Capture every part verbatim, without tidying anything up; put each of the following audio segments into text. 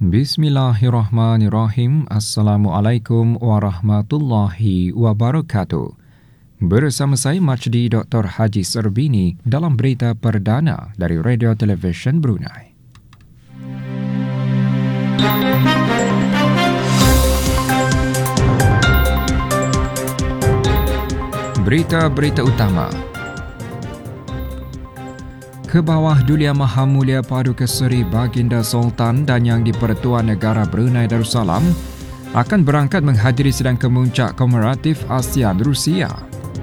Bismillahirrahmanirrahim. Assalamualaikum warahmatullahi wabarakatuh. Bersama saya Majdi Doktor Haji Serbini dalam berita perdana dari Radio Television Brunei. Berita-berita utama. Kebawah Duli Yang Maha Mulia Paduka Seri Baginda Sultan dan Yang di-Pertuan Negara Brunei Darussalam akan berangkat menghadiri sidang kemuncak komemoratif ASEAN Rusia.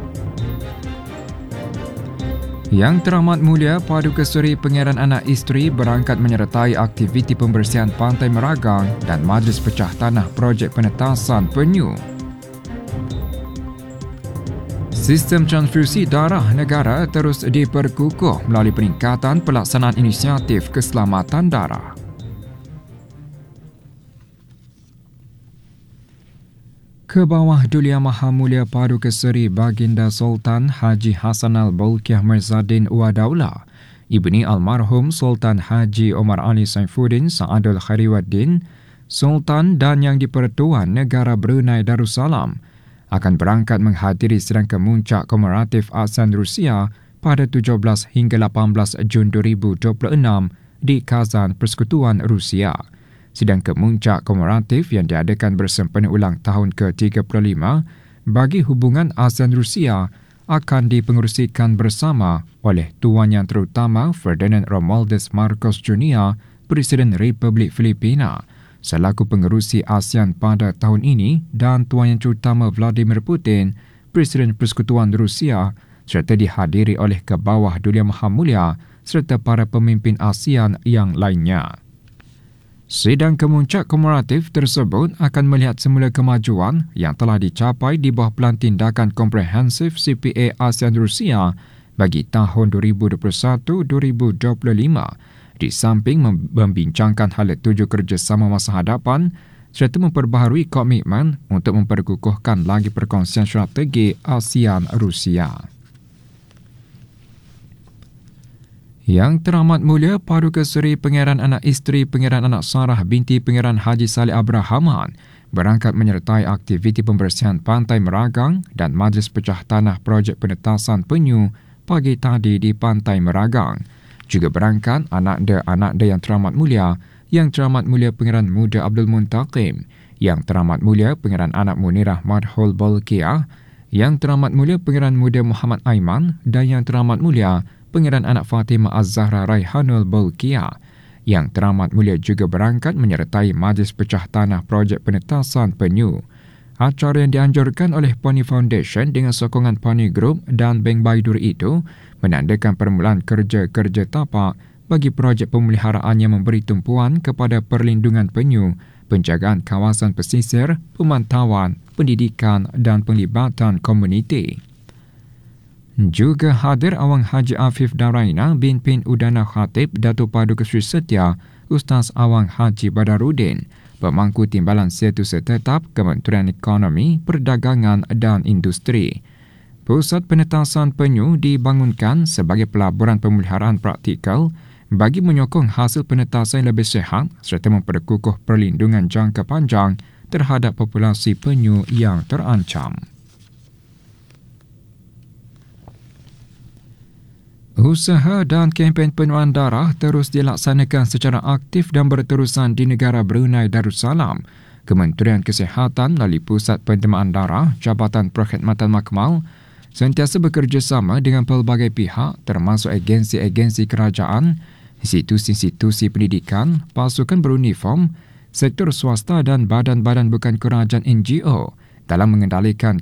Yang Teramat Mulia Paduka Seri Pangeran Anak Isteri berangkat menyertai aktiviti pembersihan Pantai Meragang dan Majlis Pecah Tanah Projek Penetasan Penyu. Sistem transfusi darah negara terus diperkukuh melalui peningkatan pelaksanaan inisiatif keselamatan darah. Kebawah Duli Yang Maha Mulia Paduka Seri Baginda Sultan Haji Hassanal Bolkiah Mirzadin Wadaula, ibni almarhum Sultan Haji Omar Ali Saifuddin Saadul Khairuddin, Sultan dan Yang di-Pertuan Negara Brunei Darussalam akan berangkat menghadiri sidang kemuncak komemoratif ASEAN Rusia pada tujuh belas hingga lapan belas Jun dua ribu dua puluh enam di Kazan, Persekutuan Rusia. Sidang kemuncak komemoratif yang diadakan bersempena ulang tahun ke tiga puluh lima bagi hubungan ASEAN Rusia akan dipengerusikan bersama oleh Tuan Yang Terutama Ferdinand Romualdez Marcos Junior, Presiden Republik Filipina, selaku pengerusi ASEAN pada tahun ini, dan Tuan Yang Terutama Vladimir Putin, Presiden Persekutuan Rusia, serta dihadiri oleh Kebawah Duli Yang Maha Mulia serta para pemimpin ASEAN yang lainnya. Sidang kemuncak komemoratif tersebut akan melihat semula kemajuan yang telah dicapai di bawah Pelan Tindakan Komprehensif C P A ASEAN Rusia bagi tahun dua ribu dua puluh satu dua ribu dua puluh lima, di samping membincangkan hala tuju kerjasama masa hadapan serta memperbaharui komitmen untuk memperkukuhkan lagi perkongsian strategi ASEAN Rusia. Yang Teramat Mulia Paduka Seri Pangeran Anak Isteri Pangeran Anak Sarah binti Pangeran Haji Saleh Abrahaman berangkat menyertai aktiviti pembersihan Pantai Meragang dan Majlis Pecah Tanah Projek Penetasan Penyu pagi tadi di Pantai Meragang. Juga berangkat anak-anak Yang Teramat Mulia, Yang Teramat Mulia Pangeran Muda Abdul Muntaqim, Yang Teramat Mulia Pangeran Anak Munirah Madhul Bolkiah, Yang Teramat Mulia Pangeran Muda Muhammad Aiman dan Yang Teramat Mulia Pangeran Anak Fatimah Az-Zahra Raihanul Bolkiah. Yang Teramat Mulia juga berangkat menyertai Majlis Pecah Tanah Projek Penetasan Penyu. Acara yang dianjurkan oleh Pony Foundation dengan sokongan Pony Group dan Bank Baidur itu menandakan permulaan kerja-kerja tapak bagi projek pemeliharaan yang memberi tumpuan kepada perlindungan penyu, penjagaan kawasan pesisir, pemantauan, pendidikan dan penglibatan komuniti. Juga hadir Awang Haji Afif Daraina Binpin Udana Khatib Datuk Paduka Seri Setia Ustaz Awang Haji Badarudin, Pemangku Timbalan Setiausaha Tetap Kementerian Ekonomi, Perdagangan dan Industri. Pusat Penetasan Penyu dibangunkan sebagai pelaburan pemeliharaan praktikal bagi menyokong hasil penetasan yang lebih sihat serta memperkukuh perlindungan jangka panjang terhadap populasi penyu yang terancam. Usaha dan kempen penyuan darah terus dilaksanakan secara aktif dan berterusan di negara Brunei Darussalam. Kementerian Kesihatan melalui Pusat Pendemaan Darah Jabatan Perkhidmatan Makmal sentiasa bekerjasama dengan pelbagai pihak termasuk agensi-agensi kerajaan, institusi-institusi pendidikan, pasukan beruniform, sektor swasta dan badan-badan bukan kerajaan N G O dalam mengendalikan